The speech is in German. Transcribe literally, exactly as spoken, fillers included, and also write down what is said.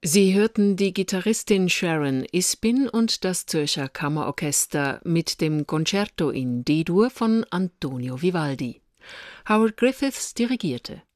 Sie hörten die Gitarristin Sharon Isbin und das Zürcher Kammerorchester mit dem Concerto in D-Dur von Antonio Vivaldi. Howard Griffiths dirigierte.